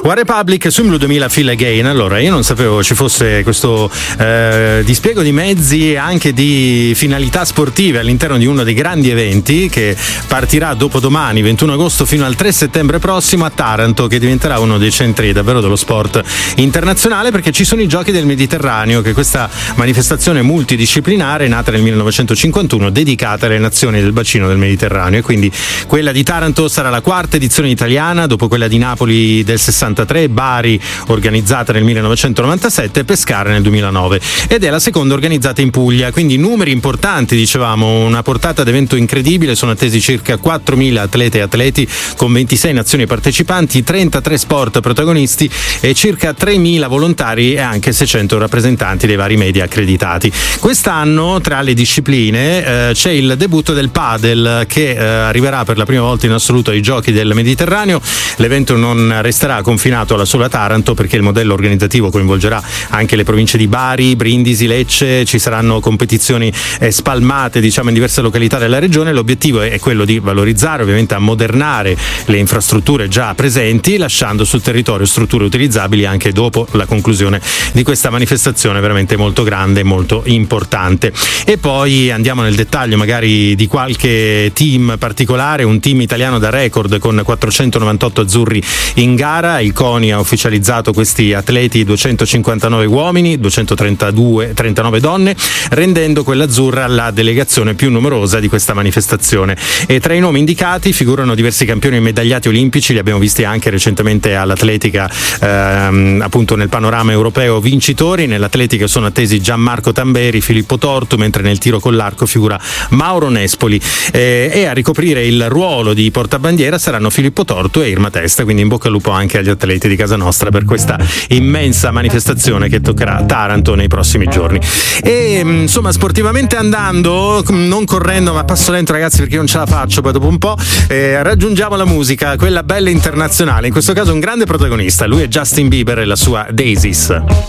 One Republic su Blue 2000 Feel Again. Allora, io non sapevo ci fosse questo dispiego di mezzi e anche di finalità sportive all'interno di uno dei grandi eventi che partirà dopodomani, 21 agosto, fino al 3 settembre prossimo a Taranto, che diventerà uno dei centri davvero dello sport internazionale, perché ci sono i Giochi del Mediterraneo, che è questa manifestazione multidisciplinare nata nel 1951 dedicata alle nazioni del bacino del Mediterraneo, e quindi quella di Taranto sarà la quarta edizione italiana dopo quella di Napoli del 63, Bari organizzata nel 1997 e Pescara nel 2009, ed è la seconda organizzata in Puglia, quindi numeri importanti, dicevamo, una portata d'evento incredibile. Sono attesi circa 4.000 atlete e atleti con 26 nazioni partecipanti, 33 sport protagonisti e circa 3.000 volontari e anche 600 rappresentanti dei vari media accreditati. Quest'anno tra le discipline c'è il debutto del padel, che arriverà per la prima volta in assoluto ai Giochi del Mediterraneo. L'evento non resterà confinato alla sola Taranto, perché il modello organizzativo coinvolgerà anche le province di Bari, Brindisi, Lecce. Ci saranno competizioni spalmate, diciamo, in diverse località della regione. L'obiettivo è quello di valorizzare, ovviamente ammodernare le infrastrutture già presenti, lasciando sul territorio strutture utilizzabili anche dopo la conclusione di questa manifestazione veramente molto grande e molto importante. E poi andiamo nel dettaglio magari di qualche team particolare. Un team italiano da record con 498 azzurri in gara. Il CONI ha ufficializzato questi atleti, 259 uomini, 239 donne, rendendo quella azzurra la delegazione più numerosa di questa manifestazione. E tra i nomi indicati figurano diversi campioni medagliati olimpici, li abbiamo visti anche recentemente all'atletica, appunto nel panorama europeo vincitori. Nell'atletica sono attesi Gianmarco Tamberi, Filippo Tortu, mentre nel tiro con l'arco figura Mauro Nespoli, e a ricoprire il ruolo di portabandiera saranno Filippo Tortu e Irma Testa, quindi in bocca al lupo anche agli atleti di casa nostra per questa immensa manifestazione che toccherà Taranto nei prossimi giorni. E insomma, sportivamente andando, non correndo ma passo lento ragazzi, perché non ce la faccio poi dopo un po', raggiungiamo la musica, quella bella internazionale, in questo caso un grande protagonista, lui è Justin Bieber e la sua Daisies.